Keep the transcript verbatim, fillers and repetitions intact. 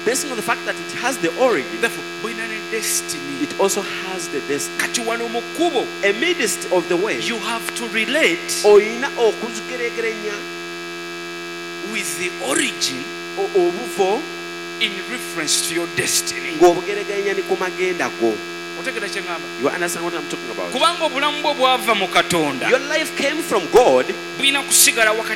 based on the fact that it has the origin, therefore bulina ne destiny. it also has the destiny. Kati wano mu kkubo, Amidst of the way, you have to relate oyina okugeregeranya with the origin o- obuvo in reference to your destiny. ng'obugeregeranya ni ku magenda go. Otegera kye ngamba? You understand what I'm talking about? Kubanga obulamu bwo bwava mu Katonda, Your life came from God. bulina kusigala wakati